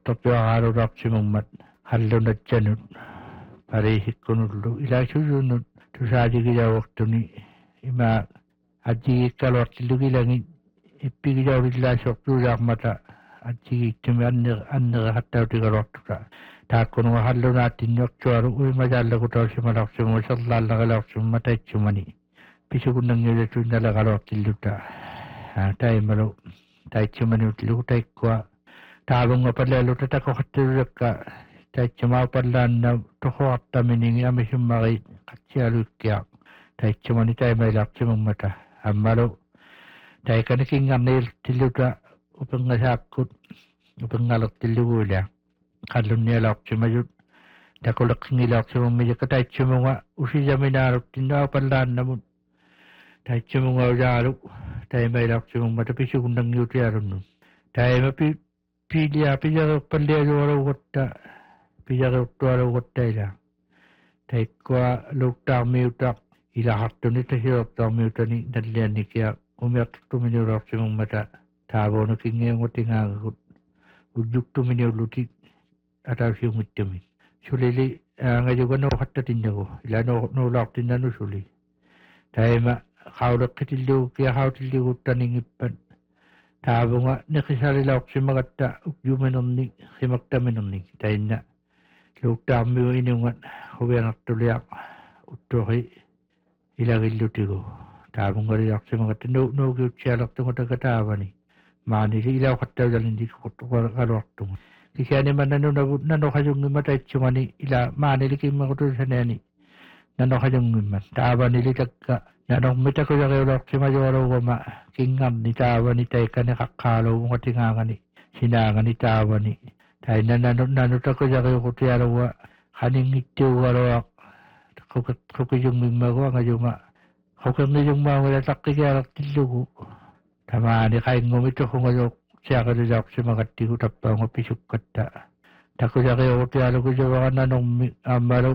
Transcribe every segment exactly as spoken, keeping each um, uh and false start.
tapiaqaalulartimummat hallunatsanut parisikkunullu ilaasusunut tusaajigilavortuni ima atjigikkaluartillugilangi ippigilaurillaasuortuulaarmata atjigiittumi anner annerhattautigaluartuta taakkunuga hallunaattinniortualu uimajaallakutorsimalarsimu serlaallaqalarsimma taitsumani pisukunnangiulatunnalaqaluartilluta taimalu taitsumaniutlugu taikkua taavunga palaaluta takoqattilulakka taitsumaa pallaanna tohoartaminingi amisummari qatsialuikkiaq taitsumani taimailaarsimummata ammalu taikanikingarniiltilluta upengasaakkut upengalertilluguila qallunnialaarsimayut takuleqqingilaarsimummilikka taitsumuga usisaminaaluttinnaa pallaannamut taitsumuga ujaalu taimailaarsimummata pisukunnangiutialunnu taimapi piilia pijareppallialualugotta pijareuttualugottaila taikkua luuttaarmiutaq ilahartuni tasiortaarmiutani nalliannikia umiartuttuminiulorsimummata taavuunukingiungutingaagakut ujjuktuminiulluti atausiungittumi sulili angajuganoqattatinnagu ila nuulaartinnanu suli taima qauleqqitillugu kiaqautilliguttaningippat taavunga niqisalilaorsimagatta ukjuminerni qimertaminerni tainna luuttaarmiu inungat huvianartuliaq uttori ilagillutigu taavungaliarsimagatta nu nuugiutsialertunga taavani maanili ilauqattaulalindi qaluartunga kisiani mananu nanoqajungimma taitsumani ila maanili kimmaqutusaneani nanoqajungimma taavanili takka nanormitakujaqiulorsimajualuugama kingarni taavani taikani qaqqaaluungatingaangani sinaangani taavani tainna nanu nanutakujaqiuqutialuga qaningittiugaluaq qukijungimmagu angajunga qukernijungmaangula taqqikialertillugu tamaani qaingumituqungaluq siaqalilaorsimagattigu tappaunga pisukkatta takujaqiuqutialugu javaqa nanormi ammalu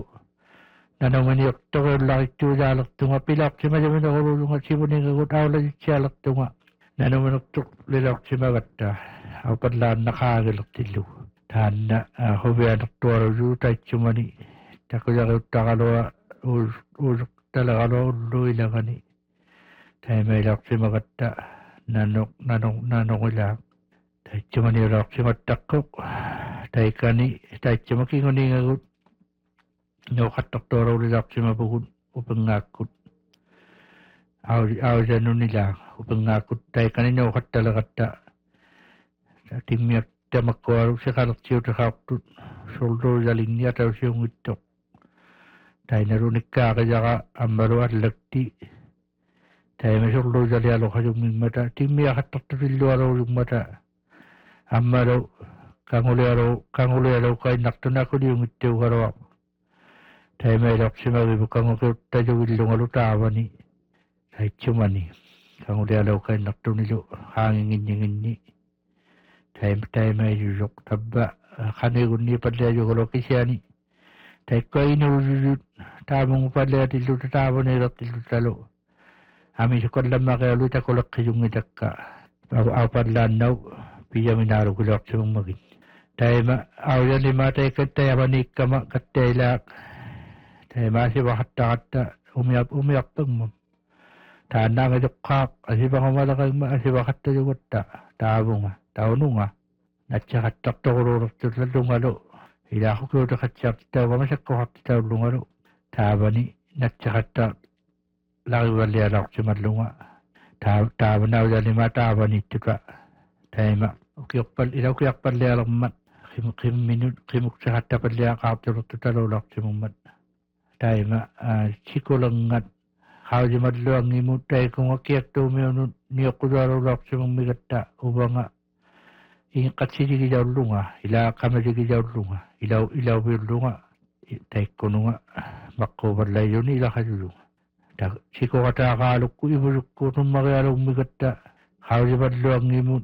nanomaniortorullarittuulaalertunga pilaarsimajaminaqululunga sivunigagut aulajitsaalertunga nanomanertuqlilaorsimagatta aupallaannaqaagilertillugu taanna huvianertualulu taitsumani takujaqiuttaqalua uustalaqalua ulluilagani taimailaorsimagatta nanok nanok nanoqilaa taitsumaniulaorsimattaqquq taikani taitsumakinguningagut noqattortorulilaarsimapugut upengaakkut auli ausanunilaa upengaakkut taikani noqattalaqatta timmiattamakkualu siqalertiutaqaartut sulluusalinniatausiungittoq tainarunikkaaqajaqa ammalu allakti taima sulluusalialuqajungimmata timmiaqattortusillualuulummata ammalu kangulialu kangulialu qainnartunakuliungittiugaluaq taimailaorsimagivu kanguqiuttajuvillungalu taavani taitsumani kangulialu qainnartunilu haanginginninginni taim taimailujoq tabba qanigunni palliajugalu kisiani taikkoinuujut taamungu palliatilluta taavaniilertillutalu amisuqallammaqialu takuleqqijungitakka aupallaannau pijaminaalukuliorsimummagin taima auyanima taikattayavaniikkama kattailaaq taimasivahattaqatta umiap umiarpengmam taannaangajoqqaaq asivangumalaqagma asivaqattajugatta taavunga taununga natsaqattartoquluulertullalungalu ilaaqukiutaqatsiartitauvama sakkoqartitaullungalu taavani natsaqatta laqivallialaorsimallunga taavanauyanima taavanittuka taima ukiorpal ilaukiarpallialermat qimminut qimuksaqattapalliaqaartulurtutaluularsimummat taima sikulengat qausimalluangimut taikunga kiaktuumiunut nioqqulualuularsimummigatta uvanga inqatsiligijaulunga ila qamaligijaulunga ilau ilauviullunga taikkununga maqquvallaiuni ilaqajulunga ta sikoqataaqaalukku ivulukku nummarialummigatta qausimalluangimut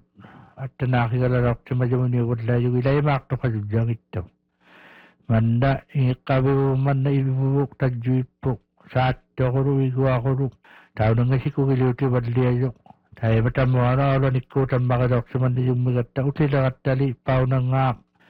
attanaaqigalalartimajamuniugullaajugu ilaimaaqtoqajulluangittam manna iqqavivu manna ivuvuk tajjuippuq saattoqulu iguaqulu taunangasikugiluuti valliajoq taimatamuana olanikku tammaqilorsimanni jummigatta utilaqattali paunangaaq